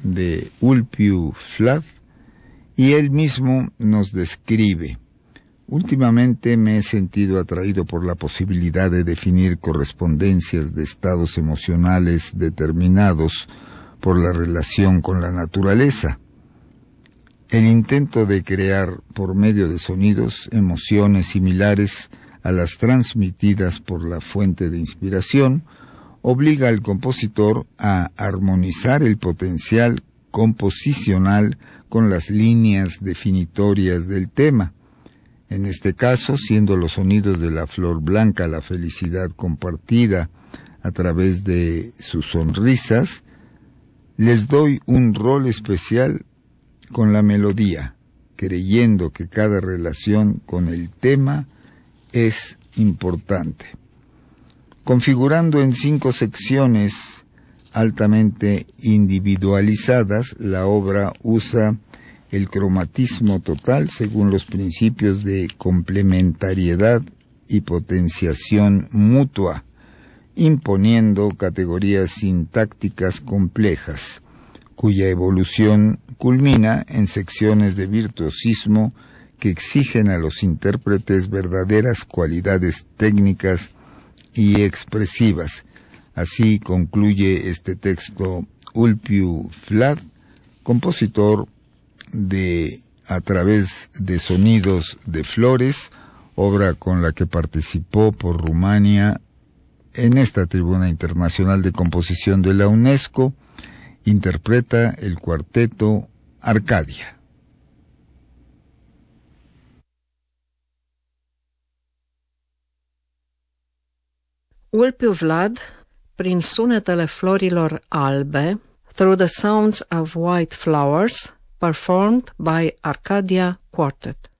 de Ulpiu Vlad, y él mismo nos describe: últimamente me he sentido atraído por la posibilidad de definir correspondencias de estados emocionales determinados por la relación con la naturaleza. El intento de crear por medio de sonidos emociones similares a las transmitidas por la fuente de inspiración obliga al compositor a armonizar el potencial composicional con las líneas definitorias del tema. En este caso, siendo los sonidos de la flor blanca la felicidad compartida a través de sus sonrisas, les doy un rol especial con la melodía, creyendo que cada relación con el tema es importante. Configurando en 5 secciones altamente individualizadas, la obra usa el cromatismo total según los principios de complementariedad y potenciación mutua, imponiendo categorías sintácticas complejas, cuya evolución culmina en secciones de virtuosismo que exigen a los intérpretes verdaderas cualidades técnicas y expresivas. Así concluye este texto Ulpiu Vlad, compositor de A través de sonidos de flores, obra con la que participó por Rumania en esta Tribuna Internacional de Composición de la UNESCO. Interpreta el cuarteto Arcadia. Ulpiu Vlad, prin sunetele florilor albe, Through the Sounds of White Flowers, performed by Arcadia Quartet.